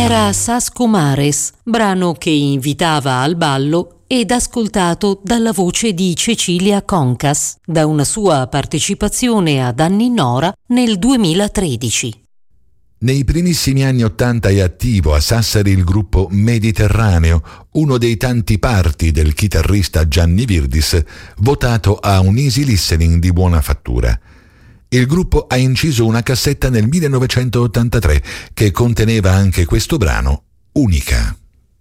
era Sasco Mares, brano che invitava al ballo ed ascoltato dalla voce di Cecilia Concas, da una sua partecipazione ad Anni Nora nel 2013. Nei primissimi anni '80 è attivo a Sassari il gruppo Mediterraneo, uno dei tanti parti del chitarrista Gianni Virdis, votato a un easy listening di buona fattura. Il gruppo ha inciso una cassetta nel 1983 che conteneva anche questo brano, Unica.